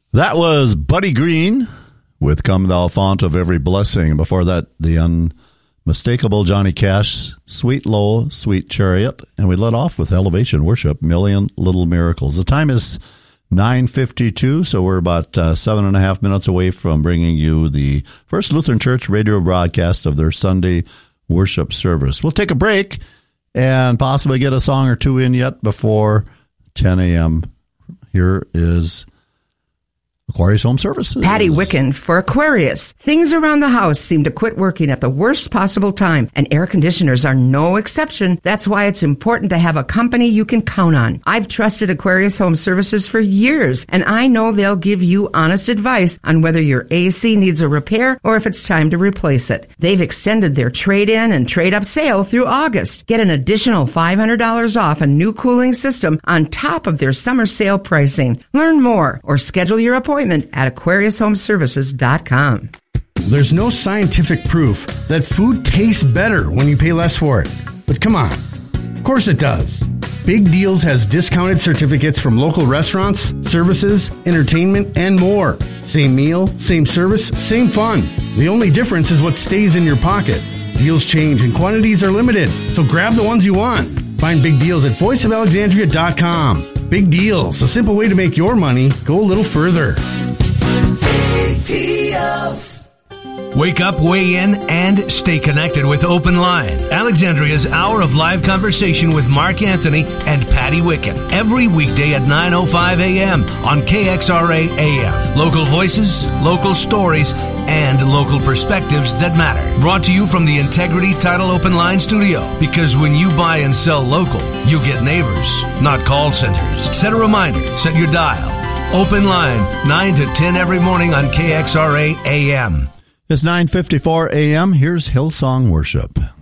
That was Buddy Green with Come Thou Fount of Every Blessing. Before that, the unmistakable Johnny Cash, Sweet Low, Sweet Chariot. And we let off with Elevation Worship, Million Little Miracles. The time is 9:52, so we're about 7.5 minutes away from bringing you the First Lutheran Church radio broadcast of their Sunday worship service. We'll take a break and possibly get a song or two in yet before 10 a.m. Here is Aquarius Home Services. Patty Wicken for Aquarius. Things around the house seem to quit working at the worst possible time, and air conditioners are no exception. That's why it's important to have a company you can count on. I've trusted Aquarius Home Services for years, and I know they'll give you honest advice on whether your AC needs a repair or if it's time to replace it. They've extended their trade-in and trade-up sale through August. Get an additional $500 off a new cooling system on top of their summer sale pricing. Learn more or schedule your appointment at AquariusHomeservices.com. There's no scientific proof that food tastes better when you pay less for it. But come on, of course it does. Big Deals has discounted certificates from local restaurants, services, entertainment, and more. Same meal, same service, same fun. The only difference is what stays in your pocket. Deals change and quantities are limited, so grab the ones you want. Find Big Deals at voiceofalexandria.com. Big Deals, a simple way to make your money go a little further. Big Deals. Wake up, weigh in, and stay connected with Open Line, Alexandria's hour of live conversation with Mark Anthony and Patty Wicken. Every weekday at 9:05 a.m. on KXRA AM. Local voices, local stories, and local perspectives that matter. Brought to you from the Integrity Title Open Line studio. Because when you buy and sell local, you get neighbors, not call centers. Set a reminder, set your dial. Open Line, 9 to 10 every morning on KXRA AM. It's 9:54 a.m. Here's Hillsong Worship.